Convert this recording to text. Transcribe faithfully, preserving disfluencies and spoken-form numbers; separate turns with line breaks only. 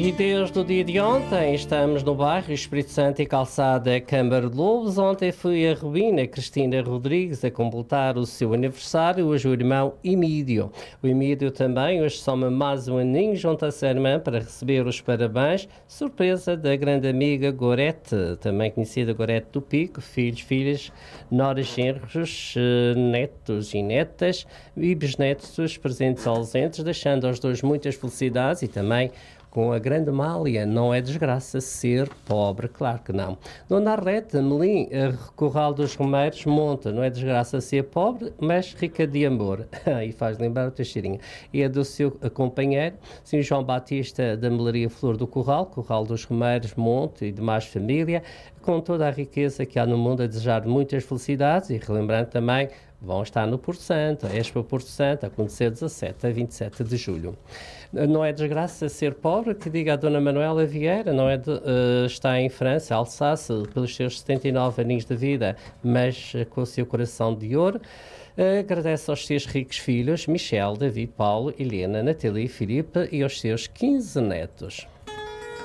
E desde o dia de ontem estamos no bairro Espírito Santo e Calçada Câmara de Lobos. Ontem foi a Rubina Cristina Rodrigues a completar o seu aniversário, hoje o irmão Emílio. O Emílio também hoje soma mais um aninho junto à sua irmã para receber os parabéns. Surpresa da grande amiga Gorete, também conhecida Gorete do Pico, filhos, filhas, noras, genros, netos e netas e bisnetos presentes ou ausentes, deixando aos dois muitas felicidades e também com a grande Mália. Não é desgraça ser pobre, claro que não. Dona Arlete Melim, Corral dos Romeiros, monta, não é desgraça ser pobre, mas rica de amor. E faz lembrar o Teixeirinha. E é do seu companheiro, senhor João Batista da Melaria Flor do Corral, Corral dos Romeiros, Monte e demais família, com toda a riqueza que há no mundo, a desejar muitas felicidades e relembrando também, vão estar no Porto Santo, a Expo Porto Santo, a acontecer dezassete a vinte e sete de julho. Não é desgraça ser pobre, que diga a Dona Manuela Vieira, não é de, uh, está em França, Alsácia, pelos seus setenta e nove aninhos de vida, mas uh, com o seu coração de ouro. Uh, agradece aos seus ricos filhos, Michel, David, Paulo, Helena, Nathalie, Filipe e aos seus quinze netos.